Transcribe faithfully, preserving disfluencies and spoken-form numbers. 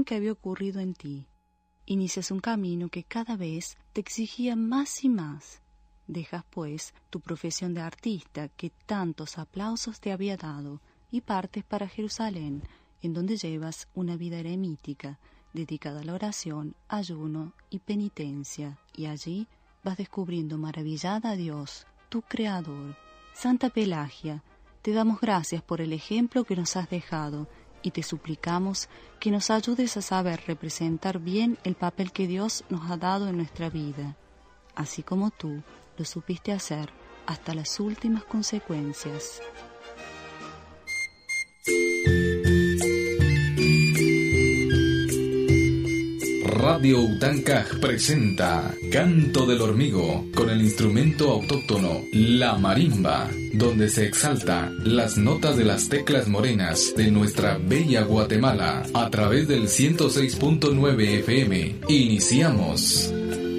que había ocurrido en ti. Inicias un camino que cada vez te exigía más y más. Dejas, pues, tu profesión de artista que tantos aplausos te había dado y partes para Jerusalén, en donde llevas una vida eremítica, dedicada a la oración, ayuno y penitencia. Y allí vas descubriendo maravillada a Dios, tu Creador. Santa Pelagia, te damos gracias por el ejemplo que nos has dejado y te suplicamos que nos ayudes a saber representar bien el papel que Dios nos ha dado en nuestra vida, así como tú lo supiste hacer hasta las últimas consecuencias. Radio Utancaj presenta Canto del Hormigo con el instrumento autóctono, la marimba, donde se exalta las notas de las teclas morenas de nuestra bella Guatemala a través del ciento seis punto nueve F M. Iniciamos.